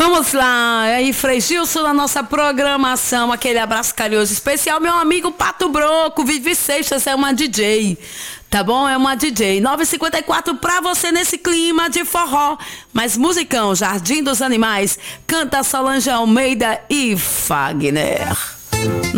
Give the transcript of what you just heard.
Vamos lá, aí Frei Gilson na nossa programação, aquele abraço carinhoso especial, meu amigo Pato Broco, Vivi Seixas é uma DJ, tá bom? É uma DJ, 9h54 pra você nesse clima de forró, mas musicão, Jardim dos Animais, canta Solange Almeida e Fagner.